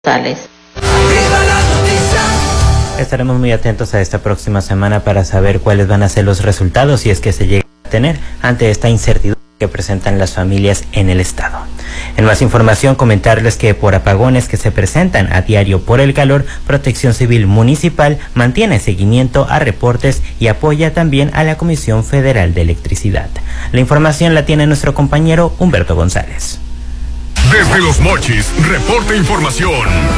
González. Estaremos muy atentos a esta próxima semana para saber cuáles van a ser los resultados, si es que se llega a tener, ante esta incertidumbre que presentan las familias en el estado. En más información, comentarles que por apagones que se presentan a diario por el calor, Protección Civil Municipal mantiene seguimiento a reportes y apoya también a la Comisión Federal de Electricidad. La información la tiene nuestro compañero Humberto González. Desde Los Mochis, reporta información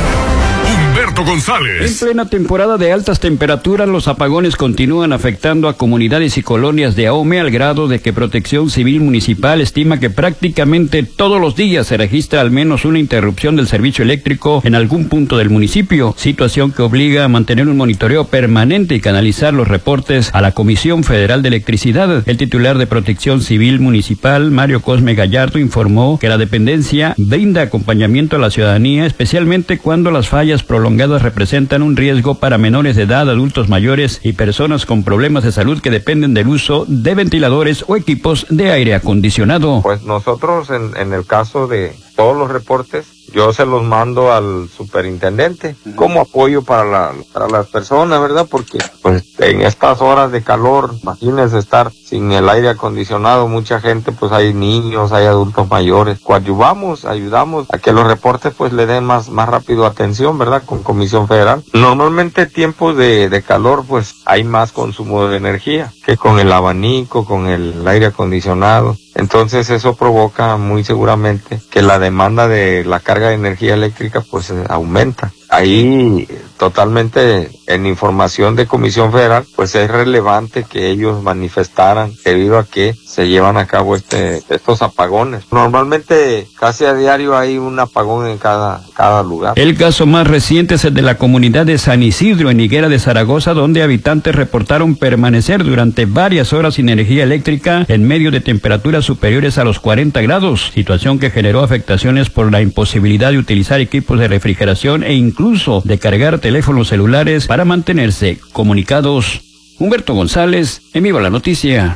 Humberto González. En plena temporada de altas temperaturas, los apagones continúan afectando a comunidades y colonias de Ahome, al grado de que Protección Civil Municipal estima que prácticamente todos los días se registra al menos una interrupción del servicio eléctrico en algún punto del municipio, situación que obliga a mantener un monitoreo permanente y canalizar los reportes a la Comisión Federal de Electricidad. El titular de Protección Civil Municipal, Mario Cosme Gallardo, informó que la dependencia brinda acompañamiento a la ciudadanía, especialmente cuando las fallas prolongadas representan un riesgo para menores de edad, adultos mayores y personas con problemas de salud que dependen del uso de ventiladores o equipos de aire acondicionado. Pues nosotros en el caso de todos los reportes, yo se los mando al superintendente como apoyo para las personas, ¿verdad? Porque pues en estas horas de calor, imagínense estar sin el aire acondicionado, mucha gente, pues hay niños, hay adultos mayores, ayudamos a que los reportes pues le den más rápido atención, ¿verdad? Con Comisión Federal. Normalmente tiempos de calor pues hay más consumo de energía que con el abanico, con el aire acondicionado. Entonces eso provoca muy seguramente que la demanda de la carga de energía eléctrica pues aumenta. Ahí totalmente en información de Comisión Federal pues es relevante que ellos manifestaran debido a que se llevan a cabo estos apagones. Normalmente casi a diario hay un apagón en cada lugar. El caso más reciente es el de la comunidad de San Isidro en Higuera de Zaragoza, donde habitantes reportaron permanecer durante varias horas sin energía eléctrica en medio de temperaturas superiores a los 40 grados, situación que generó afectaciones por la imposibilidad de utilizar equipos de refrigeración e incluso de cargar teléfonos celulares para mantenerse comunicados. Humberto González, en Viva la Noticia.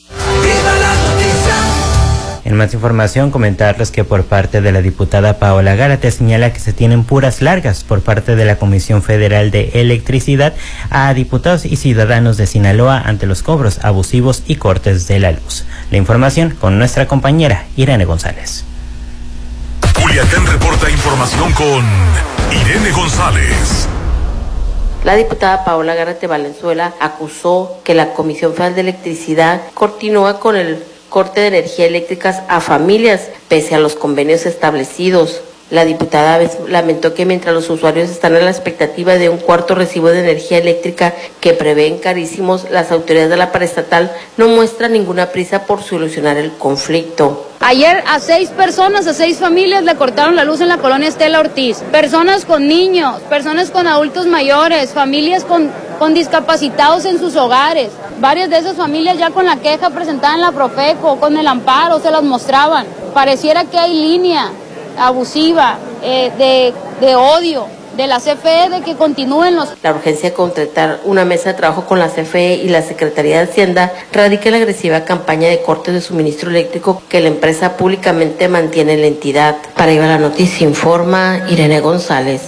En más información, comentarles que por parte de la diputada Paola Gárate señala que se tienen puras largas por parte de la Comisión Federal de Electricidad a diputados y ciudadanos de Sinaloa ante los cobros abusivos y cortes de la luz. La información con nuestra compañera Irene González. Culiacán reporta información con Irene González. La diputada Paola Gárate Valenzuela acusó que la Comisión Federal de Electricidad continúa con el corte de energía eléctrica a familias pese a los convenios establecidos. La diputada lamentó que mientras los usuarios están a la expectativa de un cuarto recibo de energía eléctrica que prevén carísimos, las autoridades de la paraestatal no muestran ninguna prisa por solucionar el conflicto. Ayer a 6 familias le cortaron la luz en la colonia Estela Ortiz. Personas con niños, personas con adultos mayores, familias con discapacitados en sus hogares. Varias de esas familias ya con la queja presentada en la Profeco, con el amparo, se las mostraban. Pareciera que hay línea abusiva, de odio de la CFE, de que continúen los... La urgencia de contratar una mesa de trabajo con la CFE y la Secretaría de Hacienda radica en la agresiva campaña de cortes de suministro eléctrico que la empresa públicamente mantiene en la entidad. Para Viva la Noticia informa Irene González.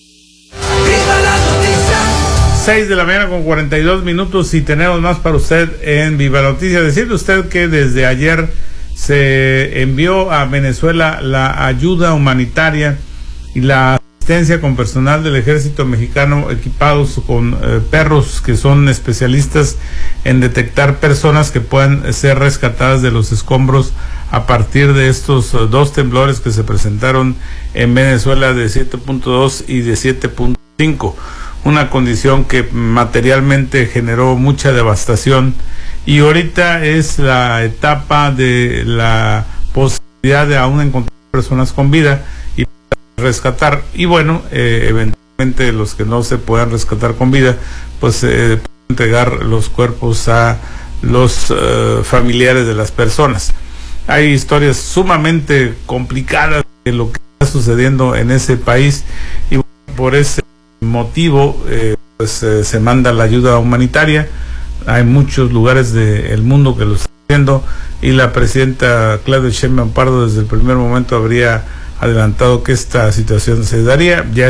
6 de la mañana con 42 minutos y tenemos más para usted en Viva la Noticia. Decirle usted que desde ayer se envió a Venezuela la ayuda humanitaria y la asistencia con personal del ejército mexicano equipados con perros que son especialistas en detectar personas que puedan ser rescatadas de los escombros a partir de estos 2 temblores que se presentaron en Venezuela de 7.2 y de 7.5, una condición que materialmente generó mucha devastación. Y ahorita es la etapa de la posibilidad de aún encontrar personas con vida y rescatar. Y bueno, eventualmente los que no se puedan rescatar con vida, pues entregar los cuerpos a los familiares de las personas. Hay historias sumamente complicadas de lo que está sucediendo en ese país y por ese motivo pues se manda la ayuda humanitaria. Hay muchos lugares del mundo que lo están haciendo y la presidenta Claudia Sheinbaum Pardo desde el primer momento habría adelantado que esta situación se daría. Ya